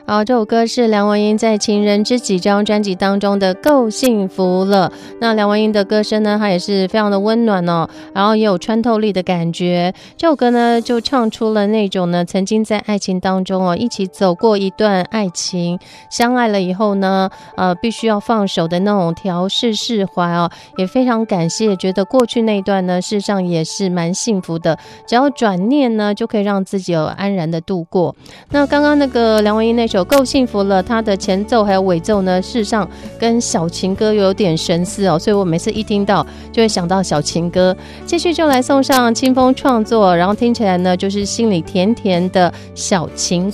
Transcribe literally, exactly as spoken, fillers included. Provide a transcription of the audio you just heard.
好，这首歌是梁文音在《情人知己》这张专辑当中的《够幸福了》。那梁文音的歌声呢，它也是非常的温暖哦，然后也有穿透力的感觉。这首歌呢，就唱出了那种呢，曾经在爱情当中哦，一起走过一段爱情，相爱了以后呢，呃，必须要放手的那种调试释怀哦。也非常感谢，觉得过去那一段呢，事实上也是蛮幸福的，只要转念呢，就可以让自己有安然的度过。那刚刚那个梁文音那首《够幸福了》，它的前奏还有尾奏呢，事实上跟小情歌有点神似哦，所以我每次一听到就会想到小情歌。继续就来送上清风创作，然后听起来呢就是心里甜甜的小情